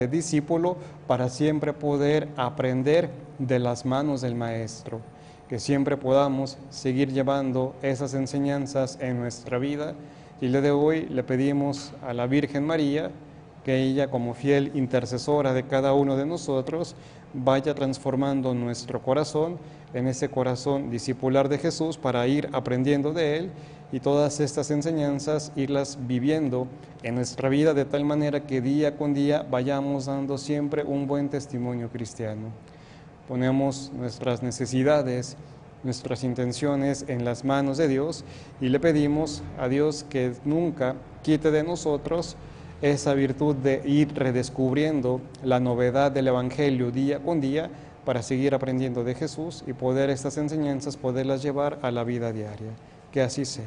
discípulo para siempre poder aprender de las manos del Maestro, que siempre podamos seguir llevando esas enseñanzas en nuestra vida. Y el día de hoy le pedimos a la Virgen María que ella, como fiel intercesora de cada uno de nosotros, vaya transformando nuestro corazón en ese corazón discipular de Jesús para ir aprendiendo de Él y todas estas enseñanzas irlas viviendo en nuestra vida de tal manera que día con día vayamos dando siempre un buen testimonio cristiano. Ponemos nuestras necesidades, nuestras intenciones en las manos de Dios y le pedimos a Dios que nunca quite de nosotros esa virtud de ir redescubriendo la novedad del Evangelio día con día para seguir aprendiendo de Jesús y poder estas enseñanzas poderlas llevar a la vida diaria. Que así sea.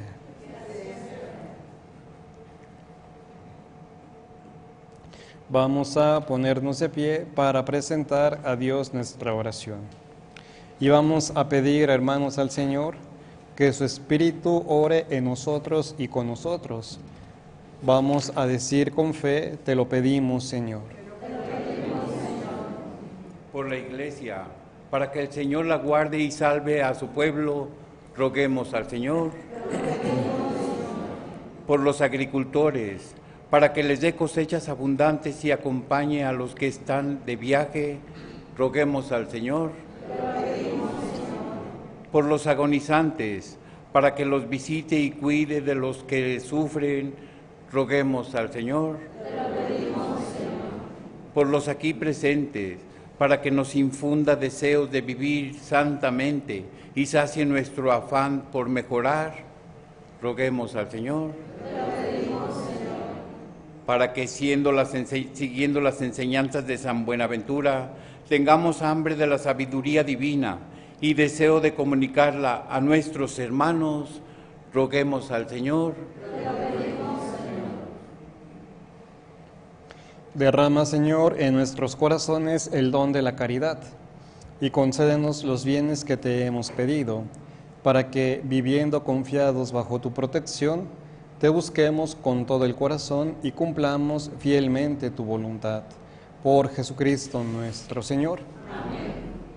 Vamos a ponernos de pie para presentar a Dios nuestra oración. Y vamos a pedir, hermanos, al Señor que su Espíritu ore en nosotros y con nosotros. Vamos a decir con fe, te lo pedimos, Señor. Por la Iglesia, para que el Señor la guarde y salve a su pueblo, roguemos al Señor. Por los agricultores, para que les dé cosechas abundantes y acompañe a los que están de viaje, roguemos al Señor. Por los agonizantes, para que los visite y cuide de los que sufren, roguemos al Señor. Por los aquí presentes, para que nos infunda deseos de vivir santamente y sacie nuestro afán por mejorar, roguemos al Señor. Para que siguiendo las enseñanzas de San Buenaventura, tengamos hambre de la sabiduría divina y deseo de comunicarla a nuestros hermanos, roguemos al Señor. Derrama, Señor, en nuestros corazones el don de la caridad y concédenos los bienes que te hemos pedido, para que, viviendo confiados bajo tu protección, te busquemos con todo el corazón y cumplamos fielmente tu voluntad. Por Jesucristo nuestro Señor. Amén.